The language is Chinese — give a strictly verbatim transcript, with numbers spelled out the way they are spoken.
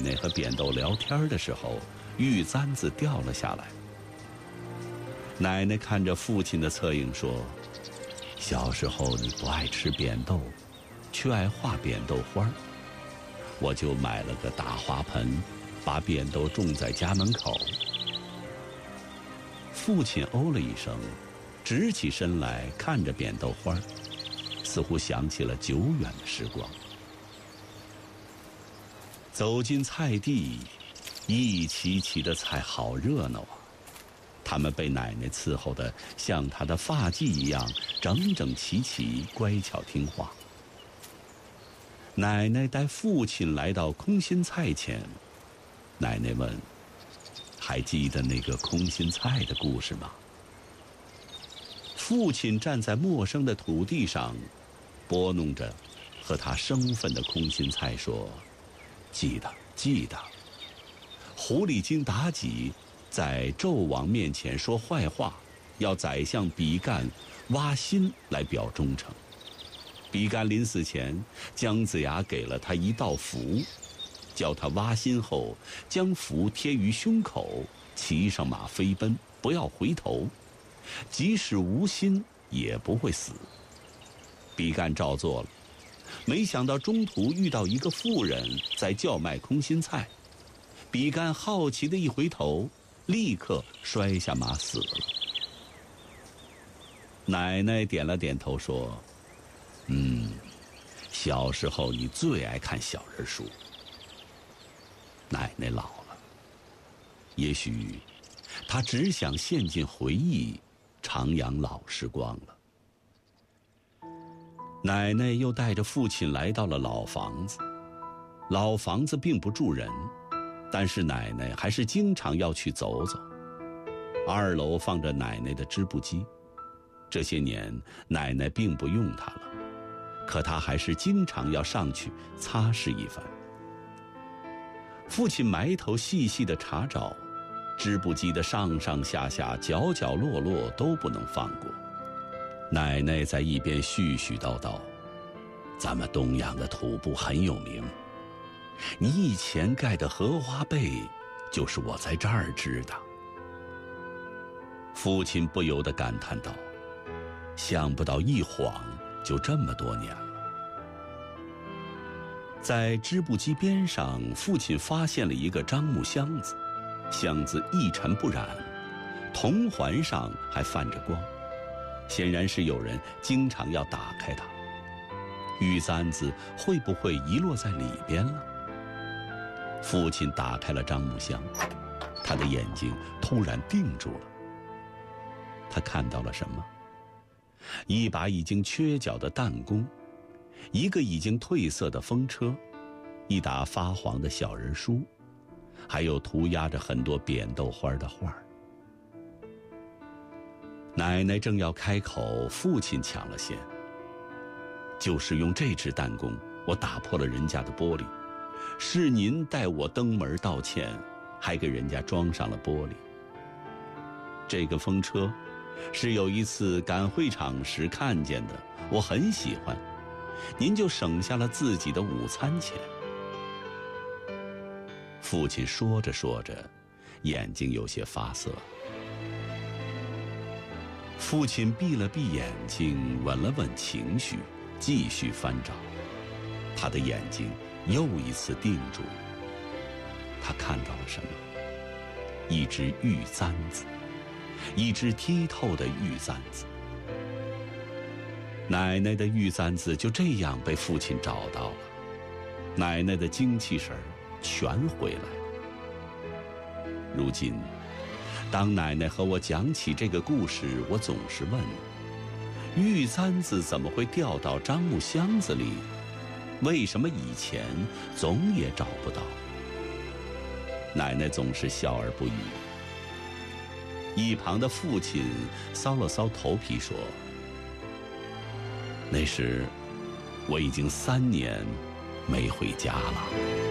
奶和扁豆聊天的时候，玉簪子掉了下来。奶奶看着父亲的侧影说：“小时候你不爱吃扁豆，却爱画扁豆花，我就买了个大花盆，把扁豆种在家门口。”父亲哦了一声，直起身来看着扁豆花，似乎想起了久远的时光。走进菜地，一齐齐的菜好热闹啊！他们被奶奶伺候的像她的发髻一样整整齐齐，乖巧听话。奶奶带父亲来到空心菜前，奶奶问：“还记得那个空心菜的故事吗？”父亲站在陌生的土地上，拨弄着和他生分的空心菜说：“记得，记得。狐狸精妲己在纣王面前说坏话，要宰相比干挖心来表忠诚。比干临死前，姜子牙给了他一道符，叫他挖心后将符贴于胸口，骑上马飞奔，不要回头，即使无心也不会死。比干照做了，没想到中途遇到一个妇人在叫卖空心菜，比干好奇的一回头，立刻摔下马死了。奶奶点了点头说：“嗯，小时候你最爱看小人书。”奶奶老了，也许她只想陷进回忆，徜徉老时光了。奶奶又带着父亲来到了老房子，老房子并不住人，但是奶奶还是经常要去走走。二楼放着奶奶的织布机，这些年奶奶并不用它了，可她还是经常要上去擦拭一番。父亲埋头细细地查找，织布机的上上下下、角角落落都不能放过。奶奶在一边絮絮叨叨：“咱们东洋的土布很有名，你以前盖的荷花被就是我在这儿织的。”父亲不由得感叹道：“想不到一晃就这么多年了。”在织布机边上，父亲发现了一个樟木箱子，箱子一尘不染，铜环上还泛着光，显然是有人经常要打开它。玉簪子会不会遗落在里边了？父亲打开了樟木箱，他的眼睛突然定住了。他看到了什么？一把已经缺角的弹弓，一个已经褪色的风车，一沓发黄的小人书，还有涂鸦着很多扁豆花的画。奶奶正要开口，父亲抢了先：“就是用这支弹弓，我打破了人家的玻璃，是您带我登门道歉，还给人家装上了玻璃。这个风车是有一次赶会场时看见的，我很喜欢，您就省下了自己的午餐钱。”父亲说着说着，眼睛有些发涩。父亲闭了闭眼睛，稳了稳情绪，继续翻找。他的眼睛又一次定住。他看到了什么？一只玉簪子，一只剔透的玉簪子。奶奶的玉簪子就这样被父亲找到了，奶奶的精气神儿全回来了。如今当奶奶和我讲起这个故事，我总是问：玉簪子怎么会掉到樟木箱子里？为什么以前总也找不到？奶奶总是笑而不语。一旁的父亲搔了搔头皮说：“那时我已经三年没回家了。”